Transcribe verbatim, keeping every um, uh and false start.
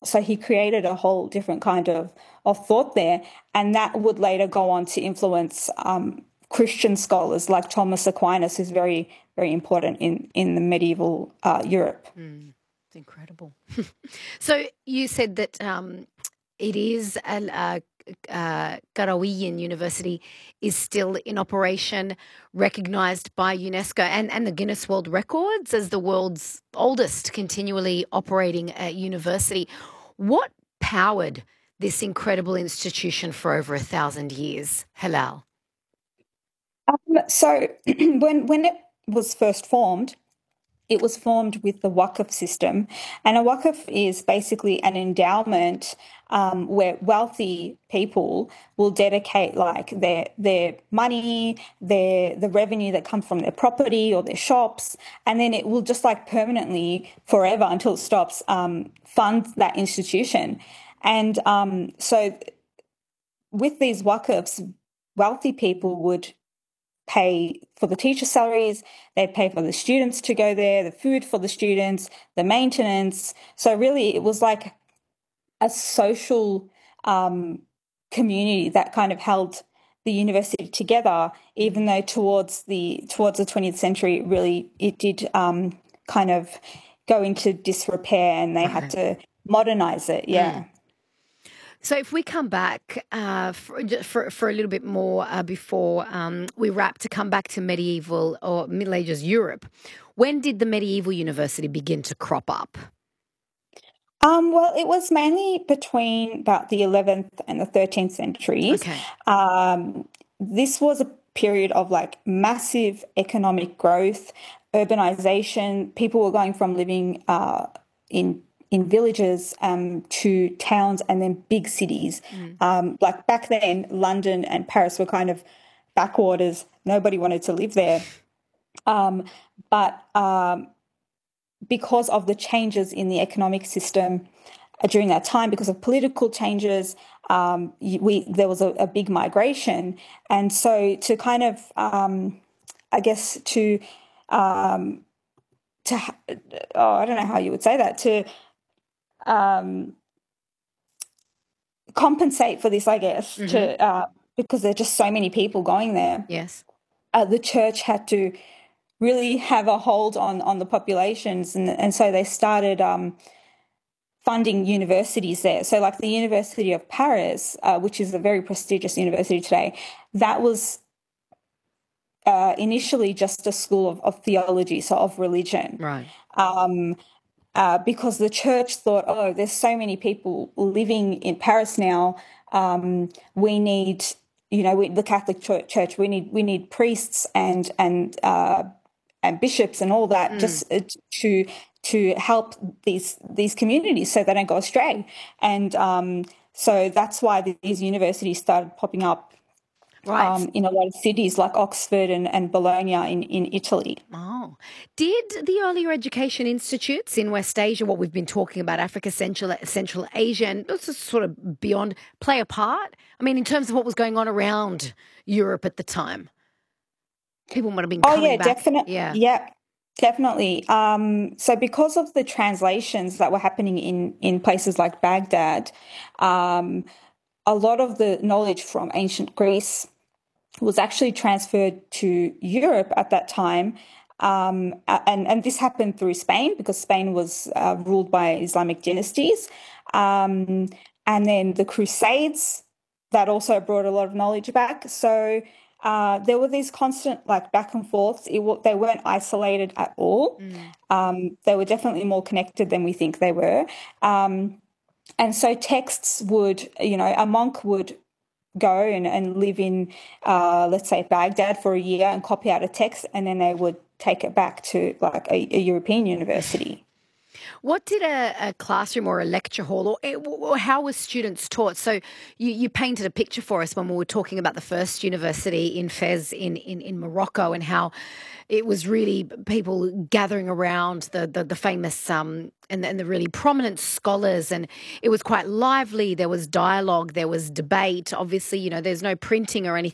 so he created a whole different kind of, of thought there, and that would later go on to influence um, Christian scholars like Thomas Aquinas, who's very, very important in, in the medieval uh, Europe. Mm, it's incredible. So you said that um, it is a, a uh, Qarawiyyin University is still in operation, recognised by UNESCO and, and the Guinness World Records as the world's oldest continually operating uh, university. What powered this incredible institution for over a thousand years, Hilal? Um, so when when it was first formed, it was formed with the Waqf system. And a Waqf is basically an endowment um, where wealthy people will dedicate like their their money, their the revenue that comes from their property or their shops, and then it will just like permanently, forever until it stops, um, fund that institution. And um, so with these Waqfs, wealthy people would pay for the teacher salaries, they'd pay for the students to go there, the food for the students, the maintenance. So really it was like a social um, community that kind of held the university together, even though towards the towards the twentieth century, really it did um, kind of go into disrepair and they had to modernize it. Yeah. Mm. So if we come back uh, for, for for a little bit more uh, before um, we wrap, to come back to medieval or Middle Ages Europe, when did the medieval university begin to crop up? Um, well, it was mainly between about the eleventh and the thirteenth centuries. Okay. Um, this was a period of like massive economic growth, urbanization. People were going from living uh, in in villages um, to towns and then big cities. Mm. Um, like back then, London and Paris were kind of backwaters. Nobody wanted to live there. Um, but um, because of the changes in the economic system uh, during that time, because of political changes, um, we there was a, a big migration. And so to kind of, um, I guess, to, um, to oh, I don't know how you would say that, to Um, compensate for this, I guess, mm-hmm. to uh, because there are just so many people going there. Yes, uh, the church had to really have a hold on on the populations, and and so they started um, funding universities there. So, like the University of Paris, uh, which is a very prestigious university today, that was uh, initially just a school of, of theology, so of religion, right. Um, Uh, because the church thought, oh, there's so many people living in Paris now. Um, we need, you know, we, the Catholic Church. We need we need priests and and uh, and bishops and all that, mm. just uh, to to help these these communities so they don't go astray. And um, so that's why these universities started popping up. Right. Um, in a lot of cities like Oxford and, and Bologna in, in Italy. Oh. Did the earlier education institutes in West Asia, what we've been talking about, Africa, Central, Central Asia, and also sort of beyond, play a part? I mean, in terms of what was going on around Europe at the time? People might have been coming oh, yeah, back. Definitely. Yeah, yeah, definitely. Um, so because of the translations that were happening in, in places like Baghdad, um, a lot of the knowledge from ancient Greece was actually transferred to Europe at that time. Um, and, and this happened through Spain because Spain was uh, ruled by Islamic dynasties. Um, and then the Crusades, that also brought a lot of knowledge back. So uh, there were these constant like back and forths. It, they weren't isolated at all. Mm. Um, they were definitely more connected than we think they were. Um, and so texts would, you know, a monk would go and, and live in, uh, let's say, Baghdad for a year and copy out a text, and then they would take it back to like a, a European university. What did a, a classroom or a lecture hall, or, or how were students taught? So you, you painted a picture for us when we were talking about the first university in Fez in, in, in Morocco, and how it was really people gathering around the the, the famous um, and, and the really prominent scholars, and it was quite lively. There was dialogue, there was debate. Obviously, you know, there's no printing or anything